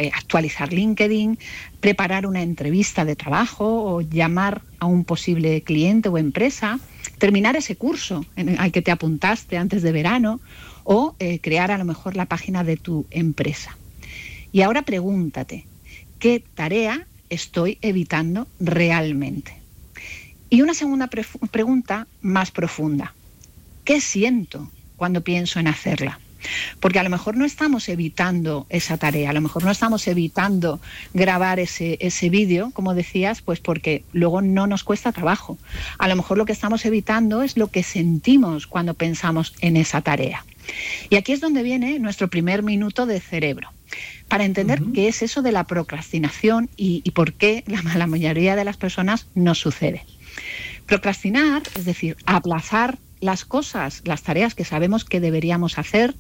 actualizar LinkedIn, preparar una entrevista de trabajo o llamar a un posible cliente o empresa, terminar ese curso al que te apuntaste antes de verano o crear a lo mejor la página de tu empresa. Y ahora pregúntate, ¿qué tarea estoy evitando realmente? Y una segunda pregunta más profunda, ¿qué siento cuando pienso en hacerla? Porque a lo mejor no estamos evitando esa tarea, a lo mejor no estamos evitando grabar ese vídeo, como decías, pues porque luego no nos cuesta trabajo. A lo mejor lo que estamos evitando es lo que sentimos cuando pensamos en esa tarea. Y aquí es donde viene nuestro primer minuto de cerebro, para entender qué es eso de la procrastinación y por qué la mayoría de las personas nos sucede. Procrastinar, es decir, aplazar las cosas, las tareas que sabemos que deberíamos hacer,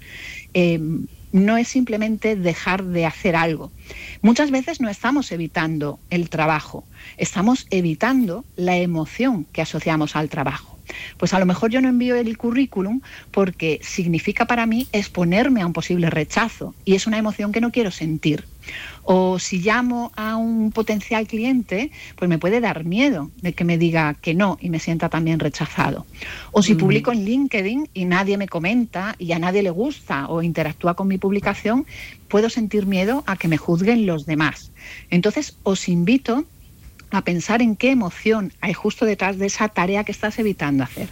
no es simplemente dejar de hacer algo. Muchas veces no estamos evitando el trabajo, estamos evitando la emoción que asociamos al trabajo. Pues a lo mejor yo no envío el currículum porque significa para mí exponerme a un posible rechazo y es una emoción que no quiero sentir. O si llamo a un potencial cliente, pues me puede dar miedo de que me diga que no y me sienta también rechazado. O si publico en LinkedIn y nadie me comenta y a nadie le gusta o interactúa con mi publicación, puedo sentir miedo a que me juzguen los demás. Entonces os invito a pensar en qué emoción hay justo detrás de esa tarea que estás evitando hacer.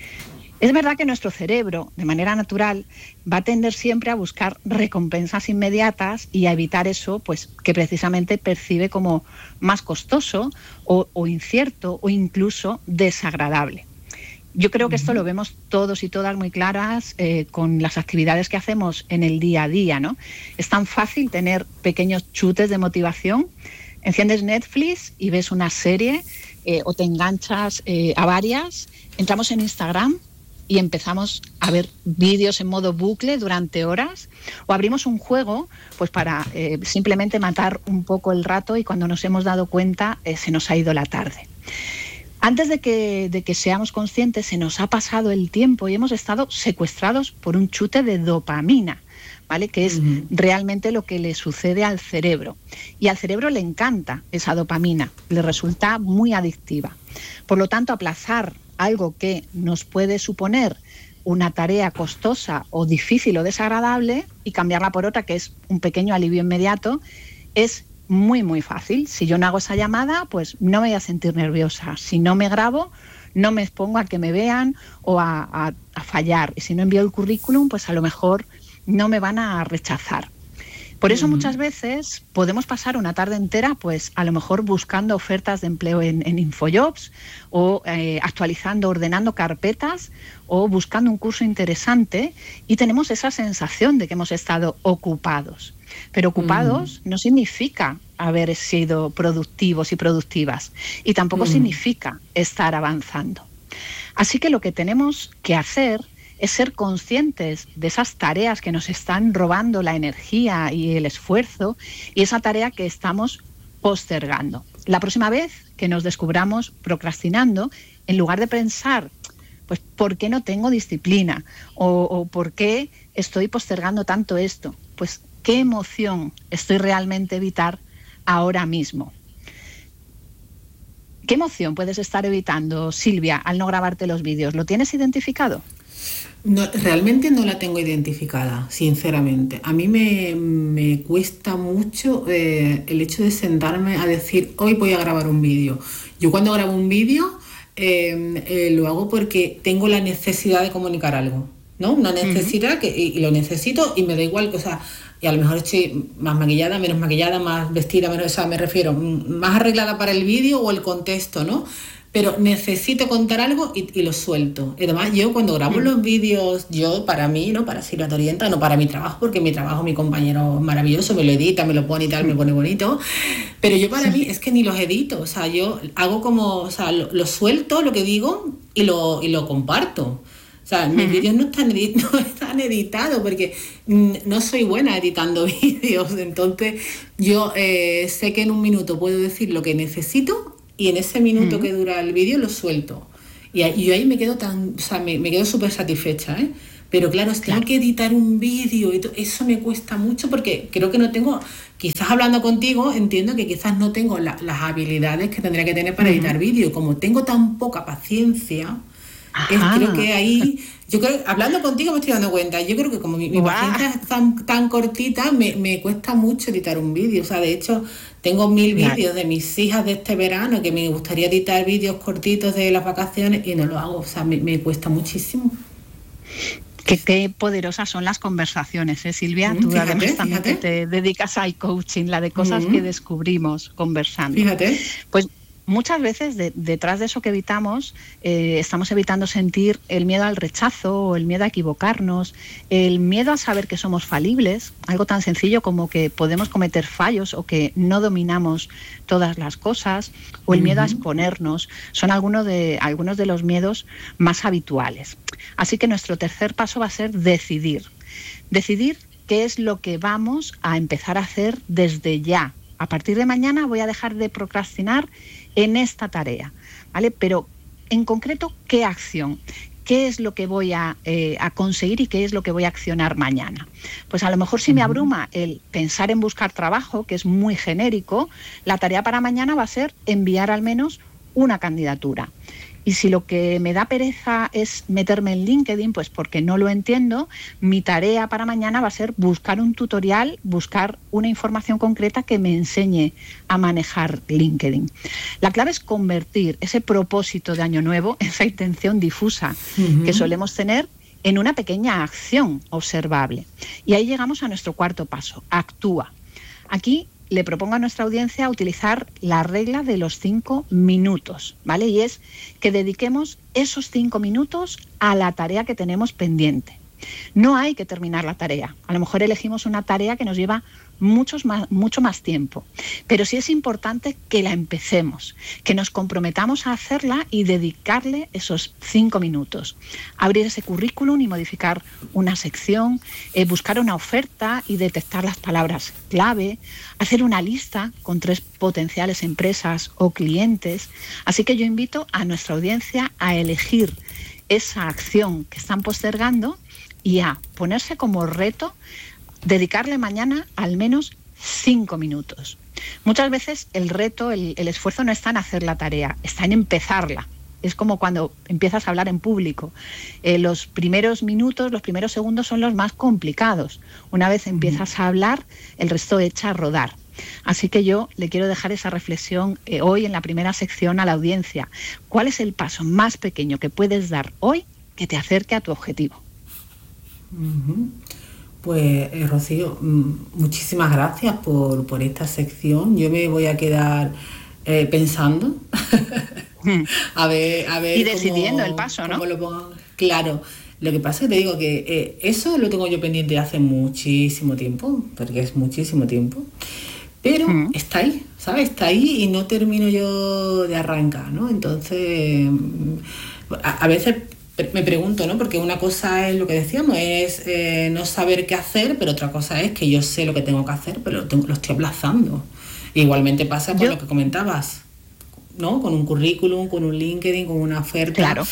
Es verdad que nuestro cerebro, de manera natural, va a tender siempre a buscar recompensas inmediatas y a evitar eso, pues, que precisamente percibe como más costoso o incierto o incluso desagradable. Yo creo que esto lo vemos todos y todas muy claras con las actividades que hacemos en el día a día, ¿no? Es tan fácil tener pequeños chutes de motivación. Enciendes Netflix y ves una serie o te enganchas a varias, entramos en Instagram y empezamos a ver vídeos en modo bucle durante horas, o abrimos un juego pues para simplemente matar un poco el rato y cuando nos hemos dado cuenta se nos ha ido la tarde. Antes de que seamos conscientes se nos ha pasado el tiempo y hemos estado secuestrados por un chute de dopamina, ¿vale? Que es realmente lo que le sucede al cerebro. Y al cerebro le encanta esa dopamina, le resulta muy adictiva. Por lo tanto, aplazar algo que nos puede suponer una tarea costosa o difícil o desagradable y cambiarla por otra que es un pequeño alivio inmediato es muy, muy fácil. Si yo no hago esa llamada, pues no me voy a sentir nerviosa. Si no me grabo, no me expongo a que me vean o a fallar. Y si no envío el currículum, pues a lo mejor no me van a rechazar. Por eso muchas veces podemos pasar una tarde entera, pues a lo mejor buscando ofertas de empleo en InfoJobs o actualizando, ordenando carpetas o buscando un curso interesante y tenemos esa sensación de que hemos estado ocupados. Pero ocupados no significa haber sido productivos y productivas y tampoco significa estar avanzando. Así que lo que tenemos que hacer es ser conscientes de esas tareas que nos están robando la energía y el esfuerzo y esa tarea que estamos postergando. La próxima vez que nos descubramos procrastinando, en lugar de pensar, pues, ¿por qué no tengo disciplina? O ¿por qué estoy postergando tanto esto? Pues, ¿qué emoción estoy realmente evitar ahora mismo? ¿Qué emoción puedes estar evitando, Silvia, al no grabarte los vídeos? ¿Lo tienes identificado? No, realmente no la tengo identificada, sinceramente. A mí me cuesta mucho el hecho de sentarme a decir, hoy voy a grabar un vídeo. Yo cuando grabo un vídeo lo hago porque tengo la necesidad de comunicar algo, ¿no? Una necesidad y lo necesito y me da igual, o sea, y a lo mejor estoy más maquillada, menos maquillada, más vestida, menos, o sea, me refiero, más arreglada para el vídeo o el contexto, ¿no? Pero necesito contar algo y lo suelto. Y además yo cuando grabo los vídeos, yo para mí, ¿no? Para Silvia Torienta, no para mi trabajo, porque mi trabajo, mi compañero maravilloso, me lo edita, me lo pone y tal, me pone bonito. Pero yo para mí es que ni los edito, o sea, yo hago como, o sea, lo suelto, lo que digo, y lo comparto. O sea, mis vídeos no están editados porque no soy buena editando vídeos. Entonces yo sé que en un minuto puedo decir lo que necesito y en ese minuto que dura el vídeo lo suelto. Y yo ahí me quedo me quedo súper satisfecha, ¿eh? Pero claro, tengo que editar un vídeo y eso me cuesta mucho porque creo que no tengo, quizás hablando contigo, entiendo que quizás no tengo las habilidades que tendría que tener para editar vídeo. Como tengo tan poca paciencia, creo que ahí, yo creo, hablando contigo me estoy dando cuenta, yo creo que como mi paciencia es tan cortita, me cuesta mucho editar un vídeo. O sea, de hecho, tengo 1000 vídeos de mis hijas de este verano que me gustaría editar vídeos cortitos de las vacaciones y no lo hago. O sea, me cuesta muchísimo. Qué poderosas son las conversaciones, Silvia. Tú además también te dedicas al coaching, la de cosas que descubrimos conversando. Fíjate. Pues muchas veces detrás de eso que evitamos, estamos evitando sentir el miedo al rechazo o el miedo a equivocarnos, el miedo a saber que somos falibles, algo tan sencillo como que podemos cometer fallos o que no dominamos todas las cosas, o el miedo a exponernos. Son algunos de los miedos más habituales. Así que nuestro tercer paso va a ser decidir. Decidir qué es lo que vamos a empezar a hacer desde ya. A partir de mañana voy a dejar de procrastinar en esta tarea, ¿vale? Pero en concreto, ¿qué acción? ¿Qué es lo que voy a conseguir y qué es lo que voy a accionar mañana? Pues a lo mejor si me abruma el pensar en buscar trabajo, que es muy genérico, la tarea para mañana va a ser enviar al menos una candidatura. Y si lo que me da pereza es meterme en LinkedIn, pues porque no lo entiendo, mi tarea para mañana va a ser buscar un tutorial, buscar una información concreta que me enseñe a manejar LinkedIn. La clave es convertir ese propósito de año nuevo, esa intención difusa que solemos tener, en una pequeña acción observable. Y ahí llegamos a nuestro cuarto paso, actúa. Aquí le propongo a nuestra audiencia utilizar la regla de los 5 minutos, ¿vale? Y es que dediquemos esos 5 minutos a la tarea que tenemos pendiente. No hay que terminar la tarea. A lo mejor elegimos una tarea que nos lleva mucho más tiempo. Pero sí es importante que la empecemos, que nos comprometamos a hacerla y dedicarle esos 5 minutos. Abrir ese currículum y modificar una sección, buscar una oferta y detectar las palabras clave, hacer una lista con 3 potenciales empresas o clientes. Así que yo invito a nuestra audiencia a elegir esa acción que están postergando y a ponerse como reto dedicarle mañana al menos 5 minutos. Muchas veces el reto, el esfuerzo no está en hacer la tarea, está en empezarla. Es como cuando empiezas a hablar en público. Los primeros minutos, los primeros segundos son los más complicados. Una vez empiezas a hablar, el resto echa a rodar. Así que yo le quiero dejar esa reflexión hoy en la primera sección a la audiencia. ¿Cuál es el paso más pequeño que puedes dar hoy que te acerque a tu objetivo? Pues Rocío, muchísimas gracias por esta sección. Yo me voy a quedar pensando a ver y decidiendo el paso, ¿no? Cómo lo pongo. Claro, lo que pasa es que te digo que eso lo tengo yo pendiente hace muchísimo tiempo, porque es muchísimo tiempo, pero está ahí, ¿sabes? Está ahí y no termino yo de arrancar, ¿no? Entonces, a veces me pregunto, ¿no? Porque una cosa es lo que decíamos, es no saber qué hacer, pero otra cosa es que yo sé lo que tengo que hacer, pero lo estoy aplazando. Igualmente pasa con lo que comentabas, ¿no? Con un currículum, con un LinkedIn, con una oferta. Claro.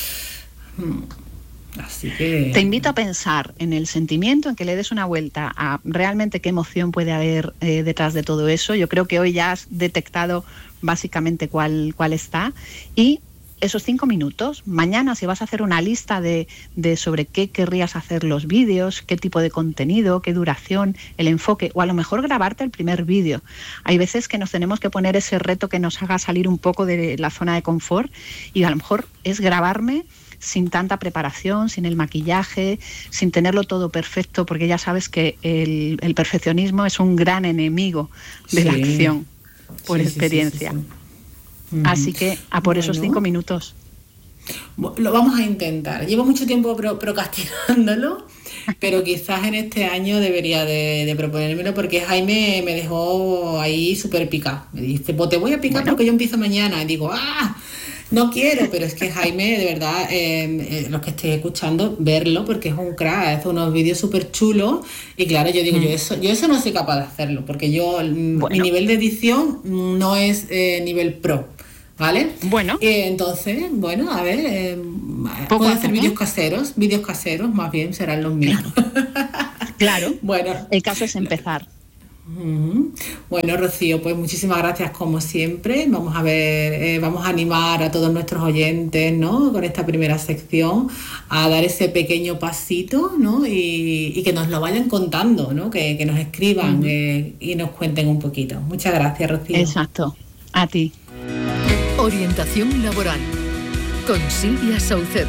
Así que te invito a pensar en el sentimiento, en que le des una vuelta a realmente qué emoción puede haber detrás de todo eso. Yo creo que hoy ya has detectado básicamente cuál está, y esos 5 minutos, mañana si vas a hacer una lista de sobre qué querrías hacer los vídeos, qué tipo de contenido, qué duración, el enfoque, o a lo mejor grabarte el primer vídeo. Hay veces que nos tenemos que poner ese reto que nos haga salir un poco de la zona de confort, y a lo mejor es grabarme sin tanta preparación, sin el maquillaje, sin tenerlo todo perfecto, porque ya sabes que el perfeccionismo es un gran enemigo de la acción, por experiencia. Sí. Así que a por esos 5 minutos. Lo vamos a intentar. Llevo mucho tiempo procrastinándolo, pero quizás en este año debería de proponérmelo, porque Jaime me dejó ahí súper picado. Me dice, pues te voy a picar porque yo empiezo mañana. Y digo, no quiero, pero es que Jaime, de verdad, los que estéis escuchando, verlo, porque es un crack, hace unos vídeos súper chulos. Y claro, yo digo, yo eso no soy capaz de hacerlo, porque mi nivel de edición no es nivel pro, ¿vale? Bueno. Entonces, bueno, a ver, puedo hacer vídeos caseros, más bien serán los míos. Claro. Bueno, el caso es empezar. Bueno, Rocío, pues muchísimas gracias como siempre. Vamos a ver, vamos a animar a todos nuestros oyentes, ¿no? Con esta primera sección a dar ese pequeño pasito, ¿no? Y que nos lo vayan contando, ¿no? Que nos escriban y nos cuenten un poquito. Muchas gracias, Rocío. Exacto. A ti. Orientación laboral con Silvia Saucedo.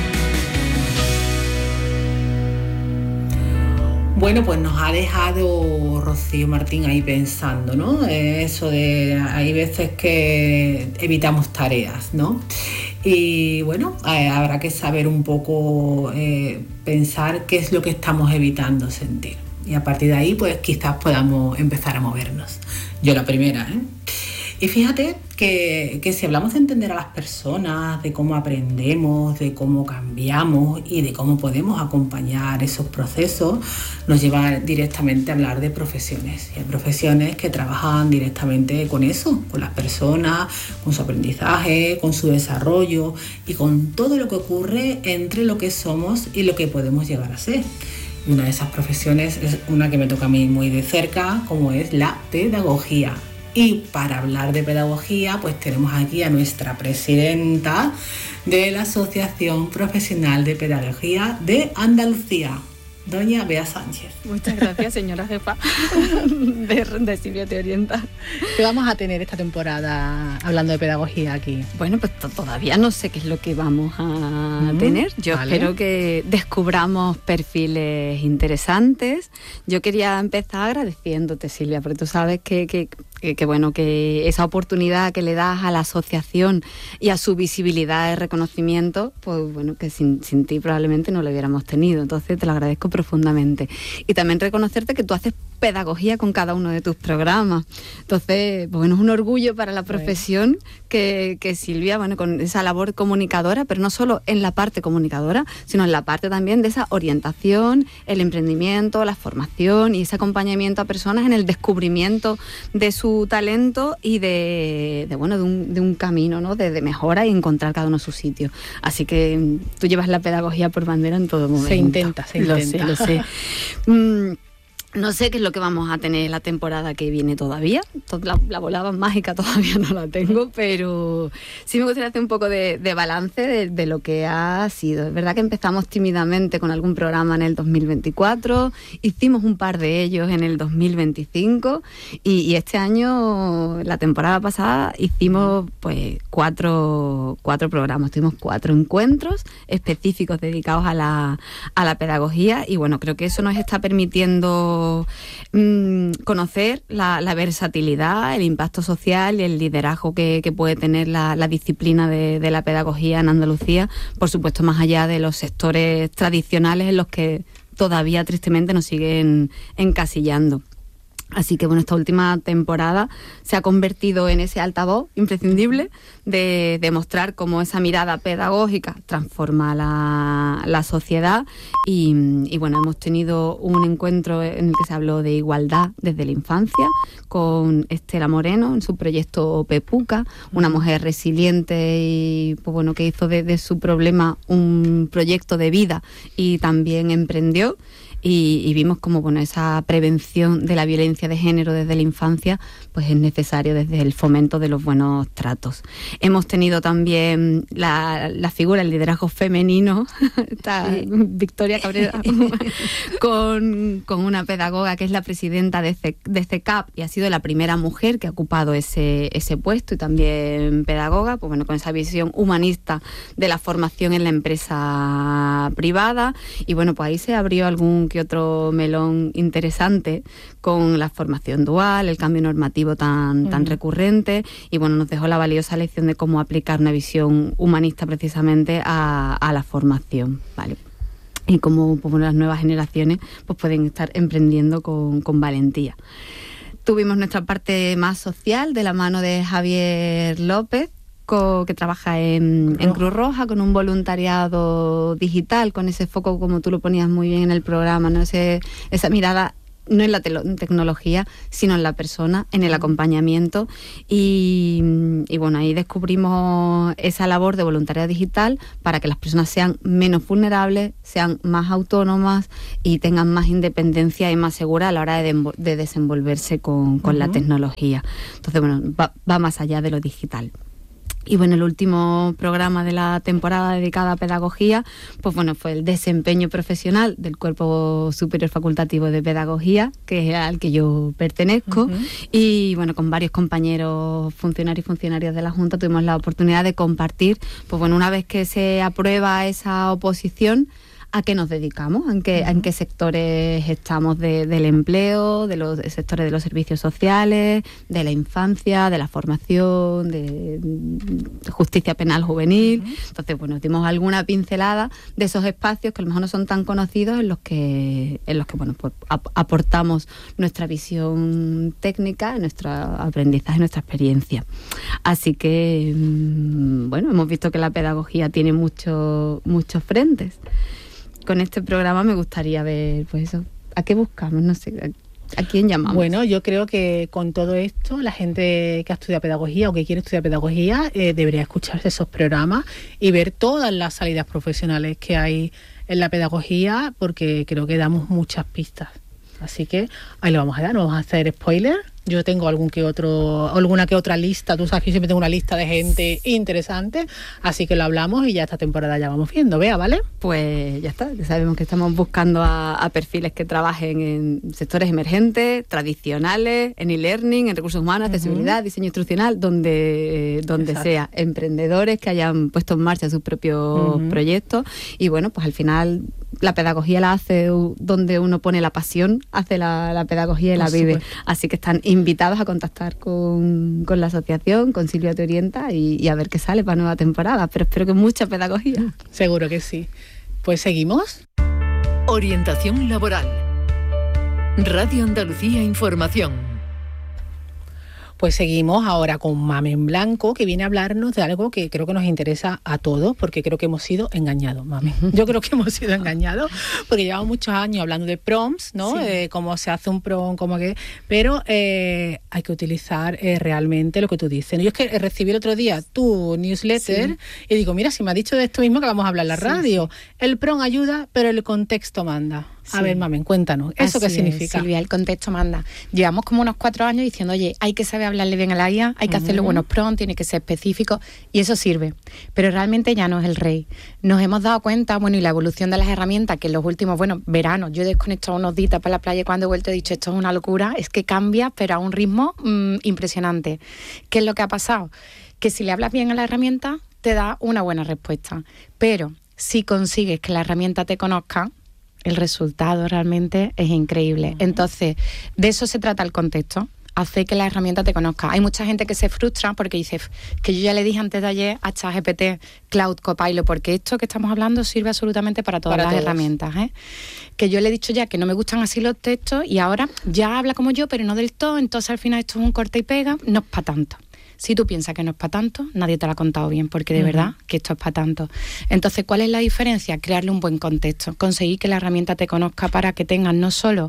Bueno, pues nos ha dejado Rocío Martín ahí pensando, ¿no? Eso de hay veces que evitamos tareas, ¿no? Y bueno, habrá que saber un poco pensar qué es lo que estamos evitando sentir. Y a partir de ahí, pues quizás podamos empezar a movernos. Yo la primera, ¿eh? Y fíjate que si hablamos de entender a las personas, de cómo aprendemos, de cómo cambiamos y de cómo podemos acompañar esos procesos, nos lleva directamente a hablar de profesiones. Y hay profesiones que trabajan directamente con eso, con las personas, con su aprendizaje, con su desarrollo y con todo lo que ocurre entre lo que somos y lo que podemos llegar a ser. Y una de esas profesiones es una que me toca a mí muy de cerca, como es la pedagogía. Y para hablar de pedagogía, pues tenemos aquí a nuestra presidenta de la Asociación Profesional de Pedagogía de Andalucía, doña Bea Sánchez. Muchas gracias, señora jefa de Silvia Te Orienta. ¿Qué vamos a tener esta temporada hablando de pedagogía aquí? Bueno, pues todavía no sé qué es lo que vamos a tener. Yo espero que descubramos perfiles interesantes. Yo quería empezar agradeciéndote, Silvia, porque tú sabes que esa oportunidad que le das a la asociación y a su visibilidad y reconocimiento, pues bueno, que sin ti probablemente no lo hubiéramos tenido. Entonces te lo agradezco profundamente. Y también reconocerte que tú haces pedagogía con cada uno de tus programas. Entonces, pues bueno, es un orgullo para la profesión que Silvia, bueno, con esa labor comunicadora, pero no solo en la parte comunicadora, sino en la parte también de esa orientación, el emprendimiento, la formación y ese acompañamiento a personas en el descubrimiento de su talento y de un camino, ¿no? de mejora y encontrar cada uno su sitio. Así que tú llevas la pedagogía por bandera en todo momento. Se intenta. Lo sé. No sé qué es lo que vamos a tener la temporada que viene todavía. La bola mágica todavía no la tengo, pero sí me gustaría hacer un poco de balance de lo que ha sido. Es verdad que empezamos tímidamente con algún programa en el 2024, hicimos un par de ellos en el 2025 y este año, la temporada pasada, hicimos pues cuatro programas. Tuvimos 4 encuentros específicos dedicados a la pedagogía y bueno, creo que eso nos está permitiendo conocer la versatilidad, el impacto social y el liderazgo que puede tener la disciplina de la pedagogía en Andalucía, por supuesto más allá de los sectores tradicionales en los que todavía tristemente nos siguen encasillando. Así que bueno, esta última temporada se ha convertido en ese altavoz imprescindible de demostrar cómo esa mirada pedagógica transforma la sociedad y bueno, hemos tenido un encuentro en el que se habló de igualdad desde la infancia con Estela Moreno en su proyecto Pepuca, una mujer resiliente y pues bueno, que hizo de su problema un proyecto de vida y también emprendió. Y vimos como bueno, esa prevención de la violencia de género desde la infancia pues es necesario desde el fomento de los buenos tratos. Hemos tenido también la figura, el liderazgo femenino, Victoria Cabrera, con una pedagoga que es la presidenta de CECAP y ha sido la primera mujer que ha ocupado ese puesto y también pedagoga, pues bueno, con esa visión humanista de la formación en la empresa privada y bueno, pues ahí se abrió algún que otro melón interesante con la formación dual, el cambio normativo tan recurrente y bueno, nos dejó la valiosa lección de cómo aplicar una visión humanista precisamente a la formación, ¿vale? Y cómo pues, bueno, las nuevas generaciones pues pueden estar emprendiendo con valentía. Tuvimos nuestra parte más social de la mano de Javier López, que trabaja en Cruz Roja con un voluntariado digital, con ese foco, como tú lo ponías muy bien en el programa, ¿no? Esa mirada no en la tecnología, sino en la persona, en el acompañamiento. Y bueno, ahí descubrimos esa labor de voluntariado digital para que las personas sean menos vulnerables, sean más autónomas y tengan más independencia y más segura a la hora de desenvolverse con la tecnología. Entonces, bueno, va más allá de lo digital. Y bueno, el último programa de la temporada dedicada a pedagogía, pues bueno, fue el desempeño profesional del Cuerpo Superior Facultativo de Pedagogía, que es al que yo pertenezco. Y bueno, con varios compañeros funcionarios y funcionarias de la Junta tuvimos la oportunidad de compartir, pues bueno, una vez que se aprueba esa oposición, ¿a qué nos dedicamos? ¿En qué sectores estamos del empleo, de los sectores de los servicios sociales, de la infancia, de la formación, de justicia penal juvenil? Entonces, bueno, dimos alguna pincelada de esos espacios que a lo mejor no son tan conocidos, en los que bueno, pues aportamos nuestra visión técnica, nuestro aprendizaje, nuestra experiencia. Así que, bueno, hemos visto que la pedagogía tiene muchos frentes. Con este programa me gustaría ver, pues eso, ¿a qué buscamos? No sé, ¿a quién llamamos? Bueno, yo creo que con todo esto, la gente que ha estudiado pedagogía o que quiere estudiar pedagogía debería escucharse esos programas y ver todas las salidas profesionales que hay en la pedagogía, porque creo que damos muchas pistas. Así que ahí lo vamos a dar, no vamos a hacer spoiler. Yo tengo alguna que otra lista, tú sabes que yo siempre tengo una lista de gente interesante, así que lo hablamos y ya esta temporada ya vamos viendo, Bea, ¿vale? Pues ya está, ya sabemos que estamos buscando a perfiles que trabajen en sectores emergentes, tradicionales, en e-learning, en recursos humanos, accesibilidad, diseño instruccional, donde sea, emprendedores que hayan puesto en marcha sus propios proyectos y bueno, pues al final la pedagogía la hace donde uno pone la pasión, hace la pedagogía y la vive, así que están invitados a contactar con la asociación, con Silvia Te Orienta y a ver qué sale para nueva temporada, pero espero que mucha pedagogía. Seguro que sí. Pues seguimos. Orientación laboral. Radio Andalucía Información. Pues seguimos ahora con Mamen Blanco, que viene a hablarnos de algo que creo que nos interesa a todos, porque creo que hemos sido engañados, Mamen. Yo creo que hemos sido engañados, porque llevamos muchos años hablando de prompts, ¿no? Sí. Cómo se hace un prompt, pero hay que utilizar realmente lo que tú dices. Yo es que recibí el otro día tu newsletter y digo, mira, si me ha dicho de esto mismo que vamos a hablar en la radio. El prompt ayuda, pero el contexto manda. A ver, Mamen, cuéntanos, ¿eso qué significa? Silvia, el contexto manda. Llevamos como unos 4 años diciendo, oye, hay que saber hablarle bien a la IA, hay que hacerle buenos prompts, tiene que ser específico, y eso sirve. Pero realmente ya no es el rey. Nos hemos dado cuenta, bueno, y la evolución de las herramientas, que en los últimos, veranos, yo he desconectado unos días para la playa y cuando he vuelto he dicho, esto es una locura, es que cambia, pero a un ritmo impresionante. ¿Qué es lo que ha pasado? Que si le hablas bien a la herramienta, te da una buena respuesta. Pero si consigues que la herramienta te conozca, el resultado realmente es increíble. Entonces, de eso se trata el contexto, hacer que la herramienta te conozca. Hay mucha gente que se frustra porque dice que yo ya le dije antes de ayer a ChatGPT, Cloud Copilot, porque esto que estamos hablando sirve absolutamente para todas las herramientas, ¿eh? Que yo le he dicho ya que no me gustan así los textos y ahora ya habla como yo, pero no del todo, entonces al final esto es un corte y pega, no es para tanto. Si tú piensas que no es para tanto, nadie te lo ha contado bien, porque de verdad que esto es para tanto. Entonces, ¿cuál es la diferencia? Crearle un buen contexto, conseguir que la herramienta te conozca para que tengas no solo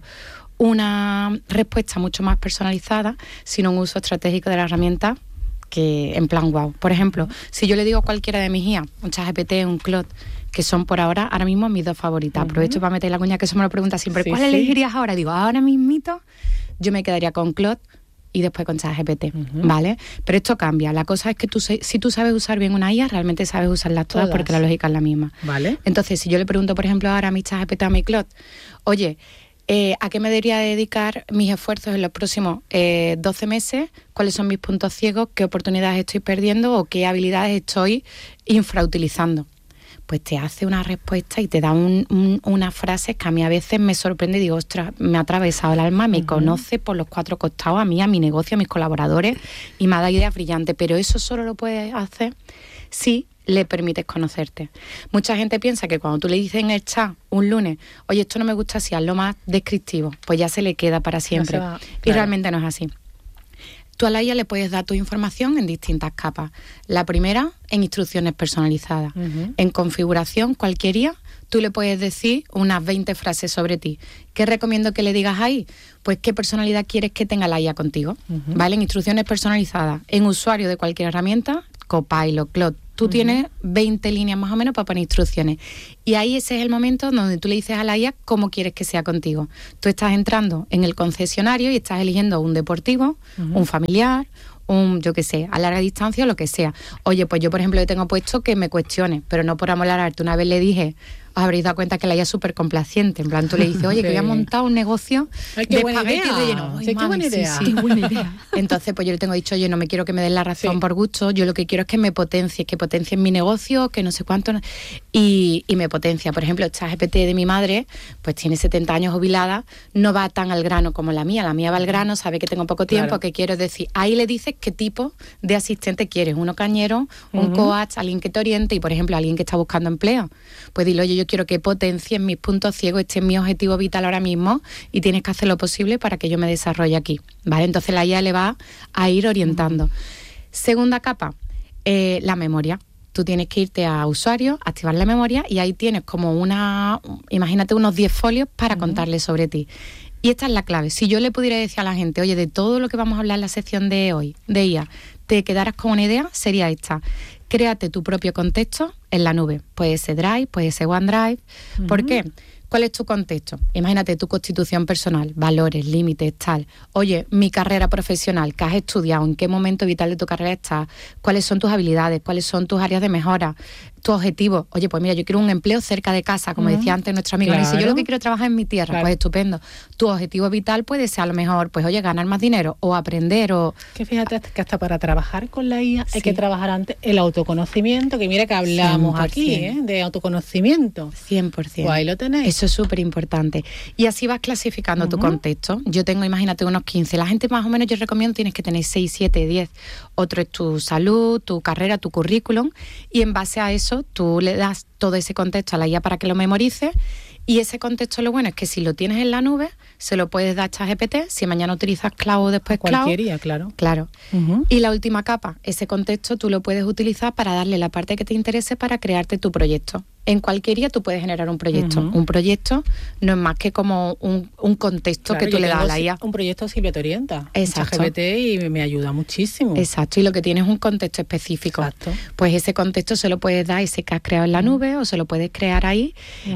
una respuesta mucho más personalizada, sino un uso estratégico de la herramienta que en plan wow. Por ejemplo, si yo le digo a cualquiera de mis IA, un ChatGPT, un Claude, que son por ahora mismo mis 2 favoritas. Aprovecho para meter la cuña, que eso me lo pregunta siempre. ¿Cuál elegirías ahora? Digo, ahora mismito yo me quedaría con Claude y después con ChatGPT, ¿vale? Pero esto cambia. La cosa es que si tú sabes usar bien una IA, realmente sabes usarlas todas porque la lógica es la misma. ¿Vale? Entonces, si yo le pregunto, por ejemplo, ahora a mi ChatGPT, a mi Claude, oye, ¿a qué me debería dedicar mis esfuerzos en los próximos 12 meses? ¿Cuáles son mis puntos ciegos? ¿Qué oportunidades estoy perdiendo? ¿O qué habilidades estoy infrautilizando? Pues te hace una respuesta y te da unas frases que a mí a veces me sorprende y digo, ostras, me ha atravesado el alma, me conoce por los 4 costados, a mí, a mi negocio, a mis colaboradores, y me ha dado ideas brillantes. Pero eso solo lo puedes hacer si le permites conocerte. Mucha gente piensa que cuando tú le dices en el chat un lunes, oye, esto no me gusta así, hazlo más descriptivo, pues ya se le queda para siempre. Y realmente no es así. Tú a la IA le puedes dar tu información en distintas capas. La primera, en instrucciones personalizadas. En configuración, cualquier IA, tú le puedes decir unas 20 frases sobre ti. ¿Qué recomiendo que le digas ahí? Pues qué personalidad quieres que tenga la IA contigo. ¿Vale? En instrucciones personalizadas. En usuario de cualquier herramienta, Copilot, Claude, tú tienes 20 líneas más o menos para poner instrucciones. Y ahí ese es el momento donde tú le dices a la IA cómo quieres que sea contigo. Tú estás entrando en el concesionario y estás eligiendo un deportivo, un familiar, yo qué sé, a larga distancia o lo que sea. Oye, pues yo, por ejemplo, le tengo puesto que me cuestione, pero no por amolarte. Una vez le dije, os habréis dado cuenta que la IA es súper complaciente. En plan, tú le dices, oye, que voy a montar un negocio de espagueti relleno. Qué buena idea. Sí, buena idea. Entonces, pues yo le tengo dicho, oye, no me quiero que me den la razón por gusto, yo lo que quiero es que me potencies, mi negocio, que no sé cuánto, y me potencia. Por ejemplo, ChatGPT de mi madre, pues tiene 70 años jubilada, no va tan al grano como la mía va al grano, sabe que tengo poco tiempo, que quiero decir, ahí le dices qué tipo de asistente quieres, uno cañero, un coach, alguien que te oriente, y por ejemplo, alguien que está buscando empleo, pues dile, oye, yo quiero que potencies mis puntos ciegos, este es mi objetivo vital ahora mismo y tienes que hacer lo posible para que yo me desarrolle aquí, ¿vale? Entonces la IA le va a ir orientando. Segunda capa, la memoria. Tú tienes que irte a usuario, activar la memoria y ahí tienes como imagínate unos 10 folios para contarle sobre ti. Y esta es la clave. Si yo le pudiera decir a la gente, oye, de todo lo que vamos a hablar en la sección de hoy, de IA, te quedaras con una idea, sería esta. Créate tu propio contexto en la nube. Puede ser Drive, puede ser OneDrive. ¿Por qué? ¿Cuál es tu contexto? Imagínate tu constitución personal, valores, límites, tal. Oye, mi carrera profesional, ¿qué has estudiado? ¿En qué momento vital de tu carrera estás? ¿Cuáles son tus habilidades? ¿Cuáles son tus áreas de mejora? Tu objetivo. Oye, pues mira, yo quiero un empleo cerca de casa, como decía antes nuestro amigo. Claro. Y si yo lo que quiero es trabajar en mi tierra, pues estupendo. Tu objetivo vital puede ser a lo mejor, pues oye, ganar más dinero o aprender o... Que fíjate que hasta para trabajar con la IA hay que trabajar antes el autoconocimiento, que mira que hablamos 100%. Aquí, de autoconocimiento. 100%. Pues ahí lo tenéis. Eso es súper importante. Y así vas clasificando tu contexto. Yo tengo, imagínate, unos 15. La gente más o menos, yo recomiendo, tienes que tener 6, 7, 10. Otro es tu salud, tu carrera, tu currículum. Y en base a eso, tú le das todo ese contexto a la IA para que lo memorice. Y ese contexto, lo bueno es que si lo tienes en la nube, se lo puedes dar a ChatGPT. Si mañana utilizas Cloud o después Cloud. Cualquier IA, claro. Claro. Y la última capa, ese contexto tú lo puedes utilizar para darle la parte que te interese para crearte tu proyecto. En cualquier IA tú puedes generar un proyecto. Un proyecto no es más que como un contexto que tú le das a la IA. Un proyecto Silvia te orienta. Exacto. ChatGPT y me ayuda muchísimo. Exacto. Y lo que tienes es un contexto específico. Exacto. Pues ese contexto se lo puedes dar ese que has creado en la nube o se lo puedes crear ahí.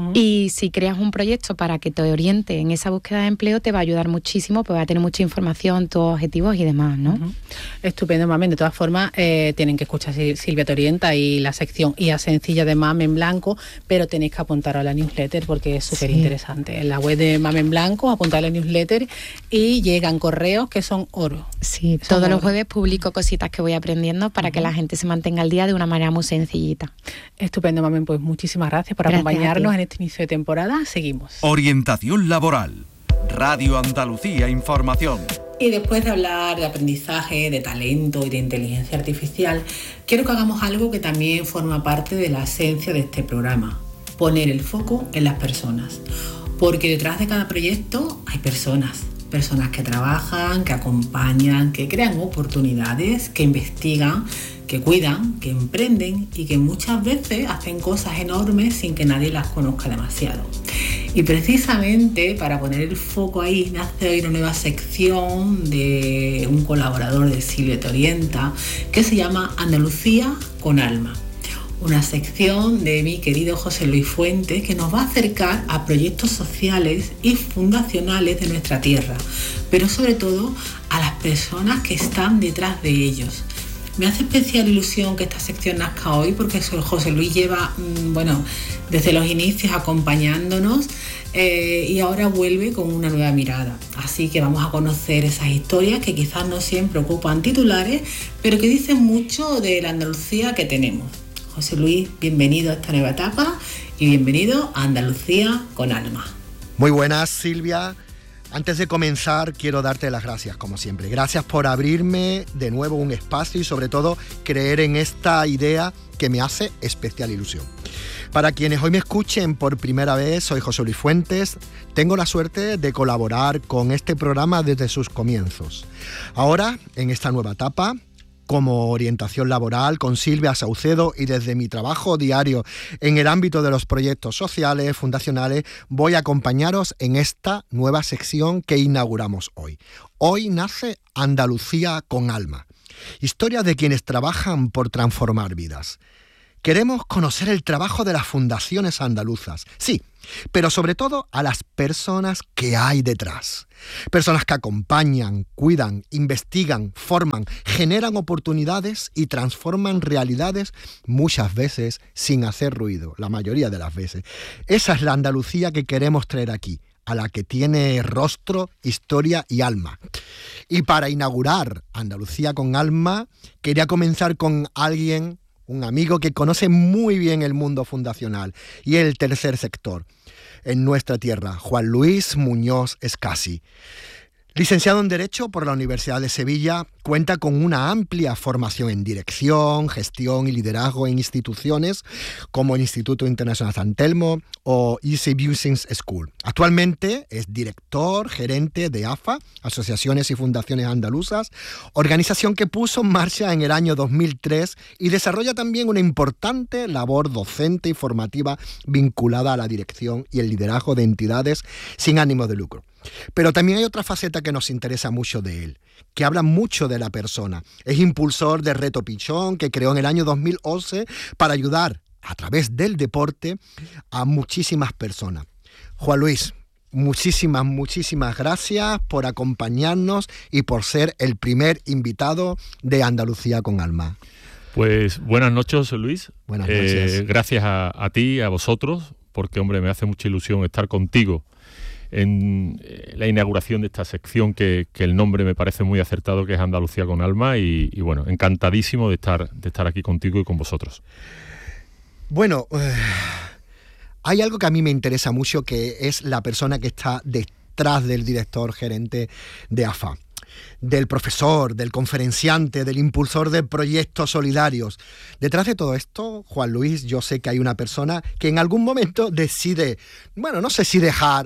Y si creas un proyecto para que te oriente en esa búsqueda de empleo, te va a ayudar muchísimo, pues va a tener mucha información, tus objetivos y demás, ¿no? Estupendo, Mamen. De todas formas, tienen que escuchar Silvia te orienta y la sección IA sencilla de Mamen Blanco, pero tenéis que apuntar a la newsletter porque es súper interesante. En la web de Mamen Blanco, apuntar a la newsletter y llegan correos que son oro. Sí, todos los jueves publico cositas que voy aprendiendo para que la gente se mantenga al día de una manera muy sencillita. Estupendo, Mamen. Pues muchísimas gracias por acompañarnos en este inicio de temporada. Seguimos. Orientación laboral. Radio Andalucía Información. Y después de hablar de aprendizaje, de talento y de inteligencia artificial, quiero que hagamos algo que también forma parte de la esencia de este programa: poner el foco en las personas. Porque detrás de cada proyecto hay personas que trabajan, que acompañan, que crean oportunidades, que investigan, que cuidan, que emprenden y que muchas veces hacen cosas enormes sin que nadie las conozca demasiado. Y precisamente para poner el foco ahí nace hoy una nueva sección de un colaborador de Silvia te orienta que se llama Andalucía con Alma. Una sección de mi querido José Luis Fuentes que nos va a acercar a proyectos sociales y fundacionales de nuestra tierra, pero sobre todo a las personas que están detrás de ellos. Me hace especial ilusión que esta sección nazca hoy porque José Luis lleva, desde los inicios acompañándonos y ahora vuelve con una nueva mirada. Así que vamos a conocer esas historias que quizás no siempre ocupan titulares, pero que dicen mucho de la Andalucía que tenemos. José Luis, bienvenido a esta nueva etapa y bienvenido a Andalucía con Alma. Muy buenas, Silvia. Antes de comenzar, quiero darte las gracias, como siempre. Gracias por abrirme de nuevo un espacio y, sobre todo, creer en esta idea que me hace especial ilusión. Para quienes hoy me escuchen por primera vez, soy José Luis Fuentes. Tengo la suerte de colaborar con este programa desde sus comienzos. Ahora, en esta nueva etapa, como orientación laboral con Silvia Saucedo y desde mi trabajo diario en el ámbito de los proyectos sociales, fundacionales, voy a acompañaros en esta nueva sección que inauguramos hoy. Hoy nace Andalucía con alma. Historias de quienes trabajan por transformar vidas. Queremos conocer el trabajo de las fundaciones andaluzas, sí, pero sobre todo a las personas que hay detrás. Personas que acompañan, cuidan, investigan, forman, generan oportunidades y transforman realidades muchas veces sin hacer ruido, la mayoría de las veces. Esa es la Andalucía que queremos traer aquí, a la que tiene rostro, historia y alma. Y para inaugurar Andalucía con alma, quería comenzar con alguien, un amigo que conoce muy bien el mundo fundacional y el tercer sector en nuestra tierra, Juan Luis Muñoz Escasi. Licenciado en Derecho por la Universidad de Sevilla, cuenta con una amplia formación en dirección, gestión y liderazgo en instituciones como el Instituto Internacional San Telmo o Easy Business School. Actualmente es director gerente de AFA, Asociaciones y Fundaciones Andaluzas, organización que puso en marcha en el año 2003 y desarrolla también una importante labor docente y formativa vinculada a la dirección y el liderazgo de entidades sin ánimo de lucro. Pero también hay otra faceta que nos interesa mucho de él, que habla mucho de la persona. Es impulsor de Reto Pichón, que creó en el año 2011 para ayudar a través del deporte a muchísimas personas. Juan Luis, muchísimas gracias por acompañarnos y por ser el primer invitado de Andalucía con alma. Pues buenas noches, José Luis. Buenas noches. Gracias a ti, a vosotros, porque hombre, me hace mucha ilusión estar contigo en la inauguración de esta sección que el nombre me parece muy acertado, que es Andalucía con alma, y bueno, encantadísimo de estar aquí contigo y con vosotros. Bueno, hay algo que a mí me interesa mucho, que es la persona que está detrás del director gerente de AFA, del profesor, del conferenciante, del impulsor de proyectos solidarios. Detrás de todo esto, Juan Luis, yo sé que hay una persona que en algún momento decide, bueno, no sé si dejar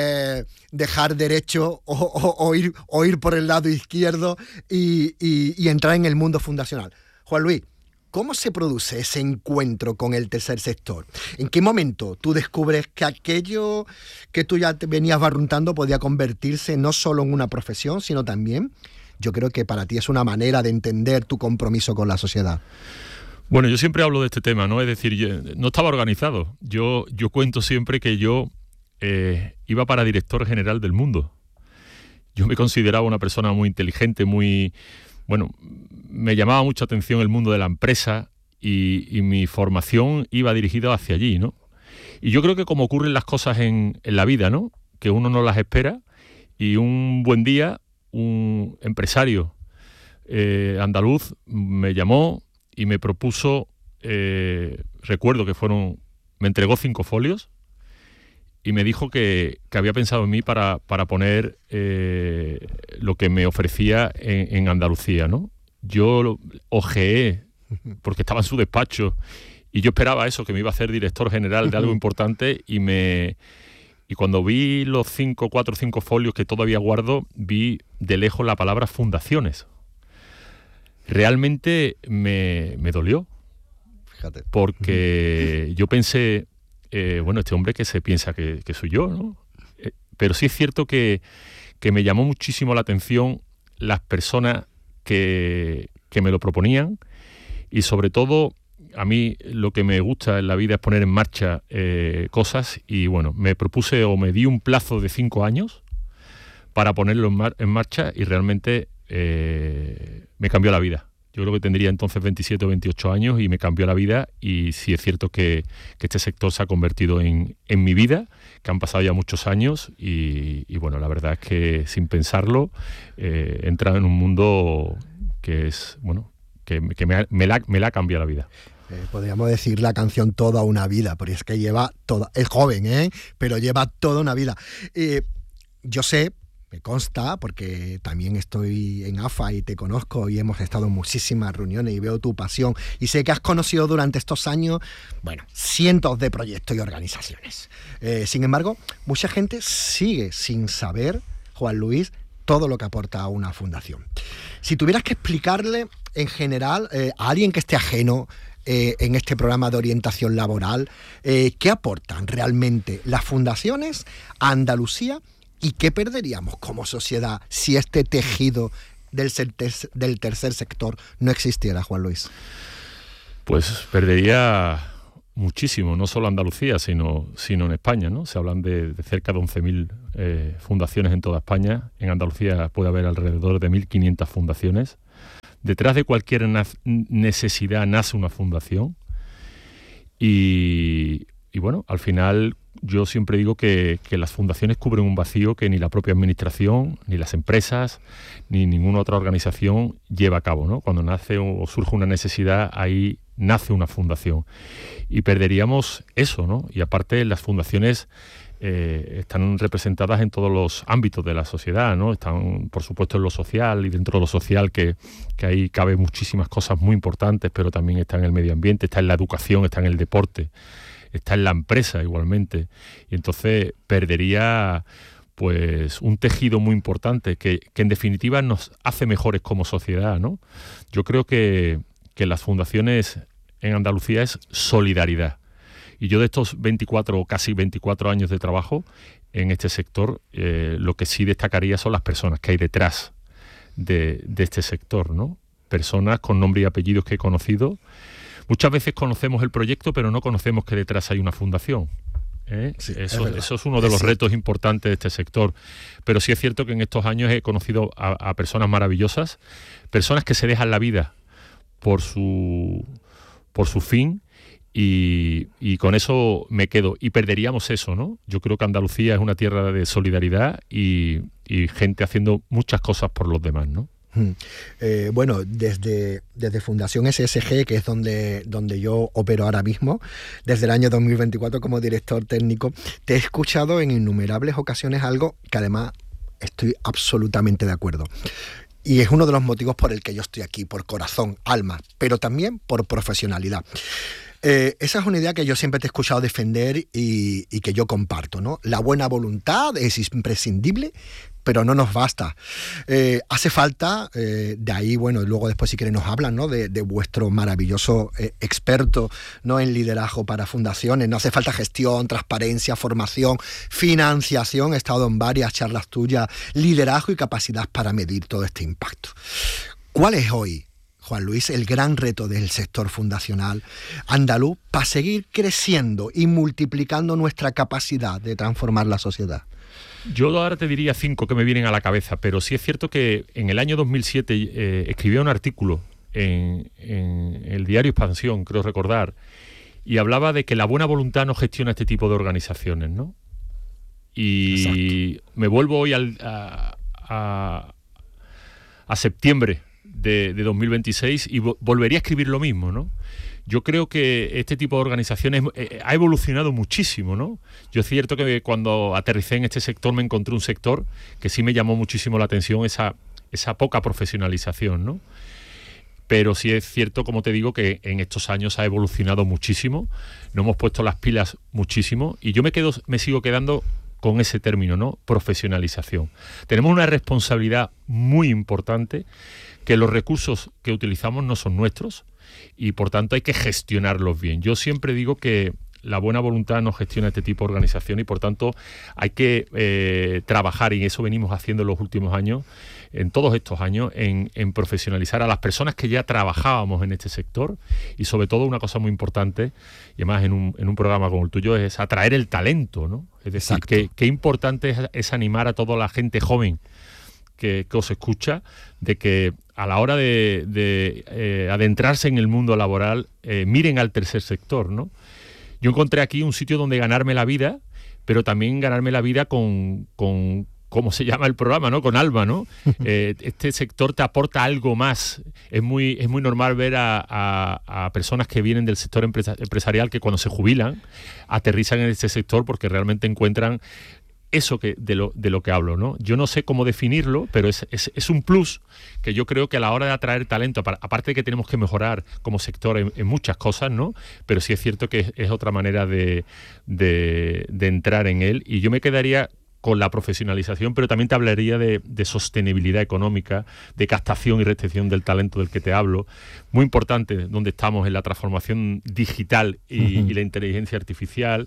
derecho o ir por el lado izquierdo y entrar en el mundo fundacional. Juan Luis, ¿cómo se produce ese encuentro con el tercer sector? ¿En qué momento tú descubres que aquello que tú ya te venías barruntando podía convertirse no solo en una profesión, sino también, yo creo que para ti es una manera de entender tu compromiso con la sociedad? Bueno, yo siempre hablo de este tema, ¿no? Es decir, yo no estaba organizado. Yo cuento siempre que yo iba para director general del mundo. Yo me consideraba una persona muy inteligente, bueno, me llamaba mucha atención el mundo de la empresa y mi formación iba dirigida hacia allí, ¿no? Y yo creo que como ocurren las cosas en la vida, ¿no? Que uno no las espera y un buen día un empresario andaluz me llamó y me propuso, recuerdo que me entregó 5 folios y me dijo que había pensado en mí para poner lo que me ofrecía en Andalucía, ¿no? Yo ojeé, porque estaba en su despacho, y yo esperaba eso, que me iba a hacer director general de algo importante, y cuando vi los 4 o 5 folios que todavía guardo, vi de lejos la palabra fundaciones. Realmente me dolió. Fíjate. Porque yo pensé, bueno, este hombre que se piensa que soy yo, ¿no? Pero sí es cierto que me llamó muchísimo la atención las personas que me lo proponían, y sobre todo a mí lo que me gusta en la vida es poner en marcha cosas, y bueno, me propuse o me di un plazo de 5 años para ponerlo en marcha, y realmente me cambió la vida. Yo creo que tendría entonces 27 o 28 años y me cambió la vida, y sí es cierto que este sector se ha convertido en mi vida, que han pasado ya muchos años y bueno, la verdad es que sin pensarlo he entrado en un mundo que es, bueno, que me la ha cambiado la vida. Podríamos decir la canción Toda una vida, porque es que lleva toda, es joven, pero lleva toda una vida. Yo sé, Me consta, porque también estoy en AFA y te conozco y hemos estado en muchísimas reuniones y veo tu pasión. Y sé que has conocido durante estos años, bueno, cientos de proyectos y organizaciones. Sin embargo, mucha gente sigue sin saber, Juan Luis, todo lo que aporta a una fundación. Si tuvieras que explicarle en general a alguien que esté ajeno en este programa de orientación laboral, ¿qué aportan realmente las fundaciones a Andalucía? ¿Y qué perderíamos como sociedad si este tejido del tercer sector no existiera, Juan Luis? Pues perdería muchísimo, no solo Andalucía, sino en España, ¿no? Se hablan de cerca de 11.000 fundaciones en toda España. En Andalucía puede haber alrededor de 1.500 fundaciones. Detrás de cualquier necesidad nace una fundación. Y bueno, al final yo siempre digo que las fundaciones cubren un vacío que ni la propia administración, ni las empresas, ni ninguna otra organización lleva a cabo, ¿no? Cuando nace o surge una necesidad, ahí nace una fundación. Y perderíamos eso, ¿no? Y aparte las fundaciones están representadas en todos los ámbitos de la sociedad, ¿no? Están, por supuesto, en lo social, y dentro de lo social que ahí cabe muchísimas cosas muy importantes, pero también está en el medio ambiente, está en la educación, está en el deporte, está en la empresa igualmente. Y entonces perdería pues un tejido muy importante que en definitiva nos hace mejores como sociedad, ¿no? Yo creo que las fundaciones en Andalucía es solidaridad. Y yo de estos 24 o casi 24 años de trabajo en este sector, lo que sí destacaría son las personas que hay detrás de este sector, ¿no? Personas con nombre y apellidos que he conocido. Muchas veces conocemos el proyecto, pero no conocemos que detrás hay una fundación. Sí, eso es uno de los retos importantes de este sector. Pero sí es cierto que en estos años he conocido a personas maravillosas, personas que se dejan la vida por su fin. Y con eso me quedo. Y perderíamos eso, ¿no? Yo creo que Andalucía es una tierra de solidaridad y gente haciendo muchas cosas por los demás, ¿no? Bueno, desde Fundación SSG, que es donde yo opero ahora mismo, desde el año 2024 como director técnico, te he escuchado en innumerables ocasiones algo que además estoy absolutamente de acuerdo. Y es uno de los motivos por el que yo estoy aquí, por corazón, alma, pero también por profesionalidad. Esa es una idea que yo siempre te he escuchado defender y que yo comparto, ¿no? La buena voluntad es imprescindible, pero no nos basta. Hace falta, de ahí, bueno, luego después si quieren nos hablan, ¿no? De vuestro maravilloso experto, ¿no? En liderazgo para fundaciones. No hace falta gestión, transparencia, formación, financiación. He estado en varias charlas tuyas, liderazgo y capacidad para medir todo este impacto. ¿Cuál es hoy, Juan Luis, el gran reto del sector fundacional andaluz para seguir creciendo y multiplicando nuestra capacidad de transformar la sociedad? Yo ahora te diría 5 que me vienen a la cabeza, pero sí es cierto que en el año 2007 escribí un artículo en el diario Expansión, creo recordar, y hablaba de que la buena voluntad no gestiona este tipo de organizaciones, ¿no? Y exacto. Me vuelvo hoy a septiembre de 2026 y volvería a escribir lo mismo, ¿no? Yo creo que este tipo de organizaciones ha evolucionado muchísimo, ¿no? Yo es cierto que cuando aterricé en este sector me encontré un sector que sí me llamó muchísimo la atención, esa poca profesionalización, ¿no? Pero sí es cierto, como te digo, que en estos años ha evolucionado muchísimo, nos hemos puesto las pilas muchísimo y yo me sigo quedando con ese término, ¿no? Profesionalización. Tenemos una responsabilidad muy importante, que los recursos que utilizamos no son nuestros y por tanto hay que gestionarlos bien. Yo siempre digo que la buena voluntad no gestiona este tipo de organización y por tanto hay que trabajar, y eso venimos haciendo en los últimos años, en todos estos años, en profesionalizar a las personas que ya trabajábamos en este sector y sobre todo una cosa muy importante, y además en un programa como el tuyo, es atraer el talento, ¿no? Es decir, qué importante es animar a toda la gente joven que os escucha, de que a la hora de adentrarse en el mundo laboral, miren al tercer sector, ¿no? Yo encontré aquí un sitio donde ganarme la vida, pero también ganarme la vida con ¿cómo se llama el programa, ¿no? Con alma, ¿no? Este sector te aporta algo más. Es muy normal ver a personas que vienen del sector empresarial que cuando se jubilan aterrizan en este sector porque realmente encuentran eso de lo que hablo, ¿no? Yo no sé cómo definirlo, pero es un plus que yo creo que a la hora de atraer talento, aparte de que tenemos que mejorar como sector en muchas cosas, ¿no? Pero sí es cierto que es otra manera de entrar en él, y yo me quedaría con la profesionalización, pero también te hablaría de sostenibilidad económica, de captación y retención del talento del que te hablo. Muy importante donde estamos en la transformación digital y la inteligencia artificial.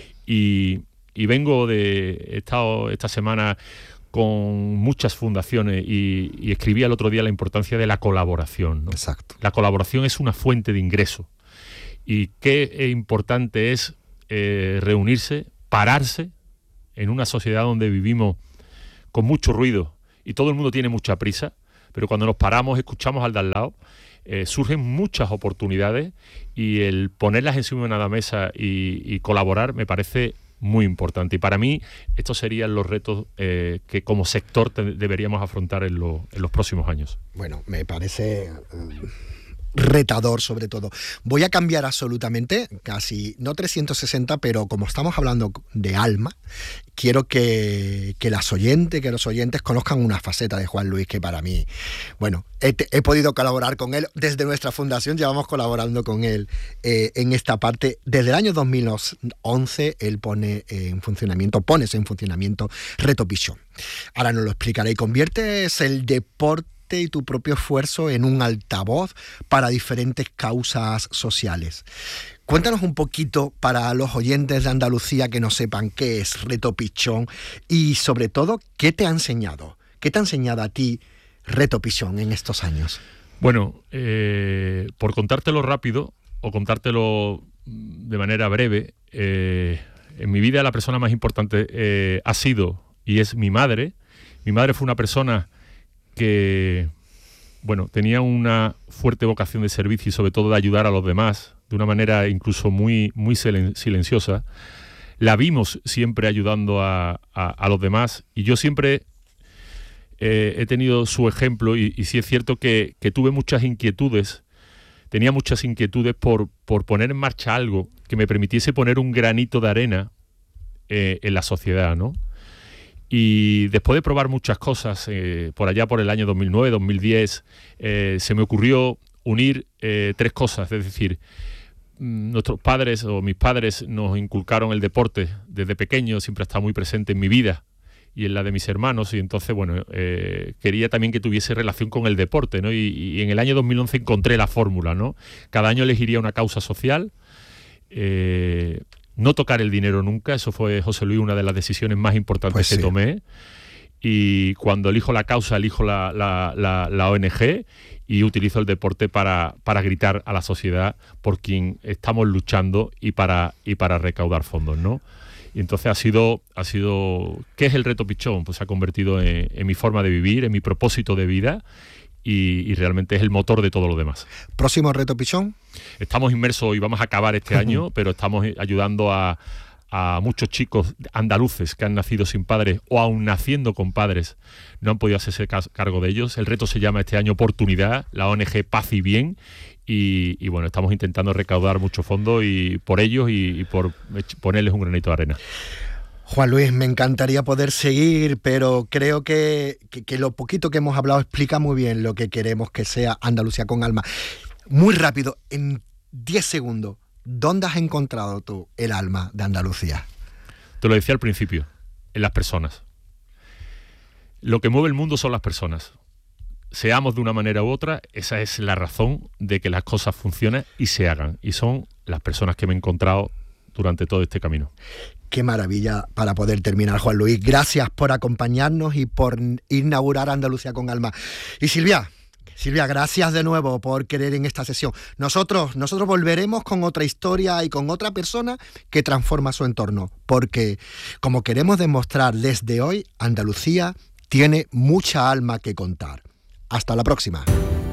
Y he estado esta semana con muchas fundaciones y escribí el otro día la importancia de la colaboración, ¿no? Exacto. La colaboración es una fuente de ingreso. Y qué importante es reunirse, pararse en una sociedad donde vivimos con mucho ruido y todo el mundo tiene mucha prisa, pero cuando nos paramos, escuchamos al de al lado, surgen muchas oportunidades, y el ponerlas encima de la mesa y colaborar me parece muy importante. Y para mí estos serían los retos que como sector deberíamos afrontar en los próximos años. Bueno, me parece retador sobre todo. Voy a cambiar absolutamente, casi, no 360, pero como estamos hablando de alma, quiero que los oyentes conozcan una faceta de Juan Luis que para mí, bueno, he podido colaborar con él desde nuestra fundación, llevamos colaborando con él en esta parte. Desde el año 2011 él pones en funcionamiento Reto Pichón. Ahora nos lo explicaré. Y conviertes el deporte y tu propio esfuerzo en un altavoz para diferentes causas sociales. Cuéntanos un poquito para los oyentes de Andalucía que no sepan qué es Reto Pichón y sobre todo qué te ha enseñado. ¿Qué te ha enseñado a ti Reto Pichón en estos años? Bueno, por contártelo rápido o contártelo de manera breve, en mi vida la persona más importante ha sido y es mi madre. Mi madre fue una persona que, bueno, tenía una fuerte vocación de servicio y sobre todo de ayudar a los demás, de una manera incluso muy, muy silenciosa. La vimos siempre ayudando a los demás, y yo siempre he tenido su ejemplo, y sí es cierto que tuve muchas inquietudes, tenía muchas inquietudes por poner en marcha algo que me permitiese poner un granito de arena en la sociedad, ¿no? Y después de probar muchas cosas, por allá por el año 2009, 2010, se me ocurrió unir 3 cosas. Es decir, nuestros padres o mis padres nos inculcaron el deporte desde pequeño, siempre ha estado muy presente en mi vida y en la de mis hermanos, y entonces, bueno, quería también que tuviese relación con el deporte, ¿no? Y en el año 2011 encontré la fórmula, ¿no? Cada año elegiría una causa social, no tocar el dinero nunca. Eso fue, José Luis, una de las decisiones más importantes que tomé. Y cuando elijo la causa, elijo la ONG, y utilizo el deporte para gritar a la sociedad por quien estamos luchando y para recaudar fondos, ¿no? Y entonces ha sido ¿qué es el Reto Pichón? Pues se ha convertido en mi forma de vivir, en mi propósito de vida, y realmente es el motor de todo lo demás. ¿Próximo Reto Pichón? Estamos inmersos y vamos a acabar este año, pero estamos ayudando a muchos chicos andaluces que han nacido sin padres o aún naciendo con padres no han podido hacerse cargo de ellos. El reto se llama este año Oportunidad, la ONG Paz y Bien, y bueno, estamos intentando recaudar mucho fondo y por ellos y por ponerles un granito de arena. Juan Luis, me encantaría poder seguir, pero creo que lo poquito que hemos hablado explica muy bien lo que queremos que sea Andalucía con alma. Muy rápido, en 10 segundos, ¿dónde has encontrado tú el alma de Andalucía? Te lo decía al principio, en las personas. Lo que mueve el mundo son las personas. Seamos de una manera u otra, esa es la razón de que las cosas funcionen y se hagan. Y son las personas que me he encontrado durante todo este camino. Qué maravilla para poder terminar, Juan Luis. Gracias por acompañarnos y por inaugurar Andalucía con alma. Y Silvia, gracias de nuevo por querer en esta sesión. Nosotros volveremos con otra historia y con otra persona que transforma su entorno, porque como queremos demostrar desde hoy, Andalucía tiene mucha alma que contar. Hasta la próxima.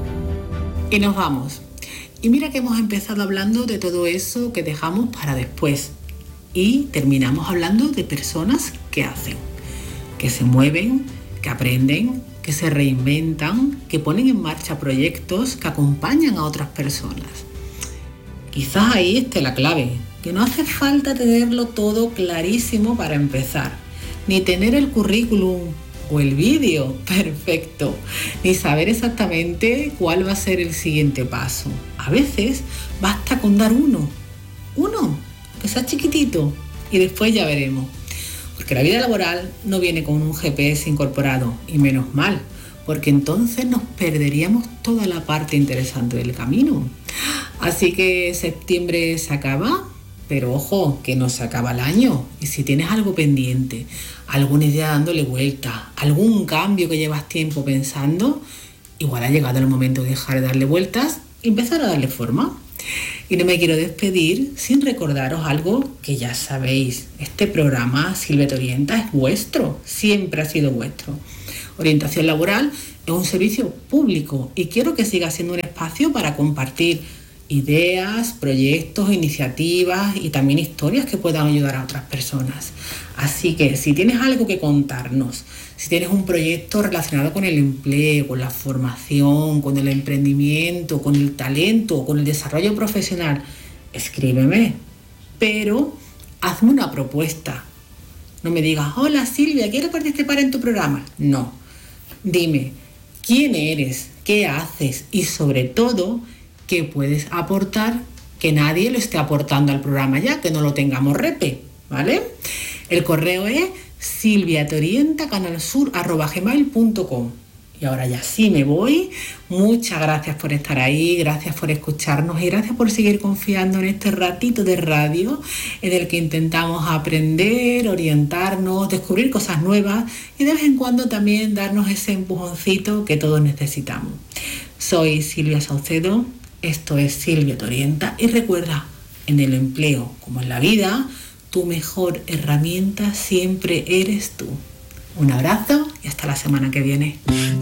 Y nos vamos. Y mira que hemos empezado hablando de todo eso que dejamos para después. Y terminamos hablando de personas que hacen, que se mueven, que aprenden, que se reinventan, que ponen en marcha proyectos, que acompañan a otras personas. Quizás ahí esté la clave, que no hace falta tenerlo todo clarísimo para empezar. ni tener el currículum o el vídeo perfecto, ni saber exactamente cuál va a ser el siguiente paso. A veces basta con dar uno, que sea chiquitito, y después ya veremos. Porque la vida laboral no viene con un GPS incorporado, y menos mal, porque entonces nos perderíamos toda la parte interesante del camino. Así que septiembre se acaba, pero ojo, que no se acaba el año. Y si tienes algo pendiente, alguna idea dándole vuelta, algún cambio que llevas tiempo pensando, igual ha llegado el momento de dejar de darle vueltas y empezar a darle forma. Y no me quiero despedir sin recordaros algo que ya sabéis. Este programa, Silvia Te Orienta, es vuestro, siempre ha sido vuestro. Orientación laboral es un servicio público y quiero que siga siendo un espacio para compartir ideas, proyectos, iniciativas y también historias que puedan ayudar a otras personas. Así que si tienes algo que contarnos, si tienes un proyecto relacionado con el empleo, con la formación, con el emprendimiento, con el talento, con el desarrollo profesional, escríbeme, pero hazme una propuesta. No me digas, hola Silvia, ¿quieres participar en tu programa? No, dime, ¿quién eres? ¿Qué haces? Y sobre todo, ¿qué puedes aportar que nadie lo esté aportando al programa ya, que no lo tengamos repe, ¿vale? El correo es silviateorientacanalsur@gmail.com. Y ahora ya sí me voy. Muchas gracias por estar ahí, gracias por escucharnos y gracias por seguir confiando en este ratito de radio en el que intentamos aprender, orientarnos, descubrir cosas nuevas y de vez en cuando también darnos ese empujoncito que todos necesitamos. Soy Silvia Saucedo, esto es Silvia Te Orienta y recuerda, en el empleo como en la vida, tu mejor herramienta siempre eres tú. Un abrazo y hasta la semana que viene.